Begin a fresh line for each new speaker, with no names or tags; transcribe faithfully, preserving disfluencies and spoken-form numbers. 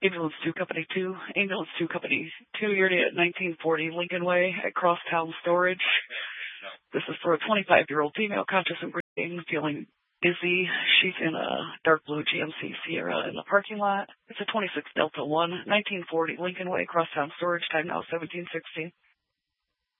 Ambulance two, Company two. Ambulance two, Company two, you're at nineteen forty Lincoln Way at Crosstown Storage. This is for a twenty-five-year-old female, conscious and breathing, feeling dizzy. She's in a dark blue G M C Sierra in the parking lot. It's a twenty-six Delta one, nineteen forty Lincoln Way, Crosstown Storage, time now seventeen sixteen.